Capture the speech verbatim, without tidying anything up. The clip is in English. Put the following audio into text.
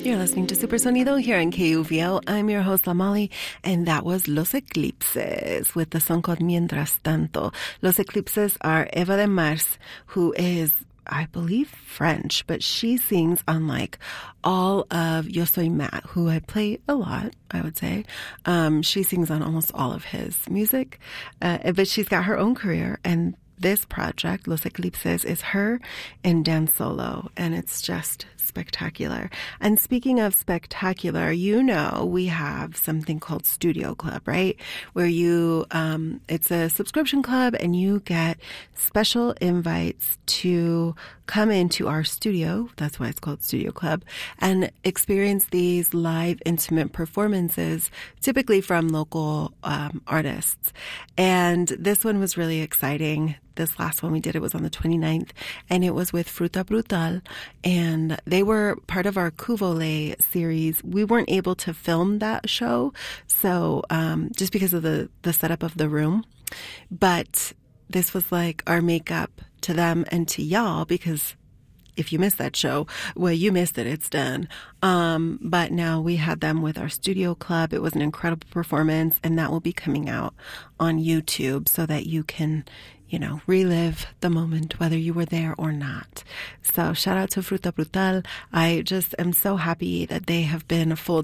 You're listening to Super Sonido here in K U V L. I'm your host, Lamali, and that was Los Eclipses with the song called Mientras Tanto. Los Eclipses are Eva de Mars, who is, I believe, French, but she sings on like all of Yo Soy Matt, who I play a lot, I would say. Um, she sings on almost all of his music, uh, but she's got her own career, and this project, Los Eclipses, is her and Dan Solo, and it's just spectacular. And speaking of spectacular, you know we have something called Studio Club, right? Where you, um, it's a subscription club, and you get special invites to come into our studio, that's why it's called Studio Club, and experience these live intimate performances, typically from local um, artists. And this one was really exciting. This last one we did, it was on the twenty-ninth, and it was with Fruta Brutal, and they were part of our Cuvole series. We weren't able to film that show, so um, just because of the, the setup of the room, but this was like our makeup to them and to y'all, because if you missed that show, well, you missed it. It's done. Um, but now we had them with our Studio Club. It was an incredible performance, and that will be coming out on YouTube so that you can, you know, relive the moment, whether you were there or not. So shout out to Fruta Brutal. I just am so happy that they have been a full